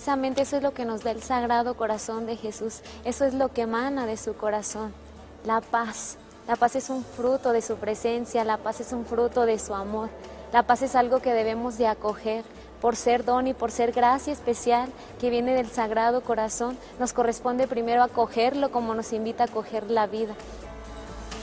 precisamente eso es lo que nos da el Sagrado Corazón de Jesús, eso es lo que emana de su corazón, la paz. La paz es un fruto de su presencia, la paz es un fruto de su amor, la paz es algo que debemos de acoger. Por ser don y por ser gracia especial que viene del Sagrado Corazón, nos corresponde primero acogerlo como nos invita a acoger la vida.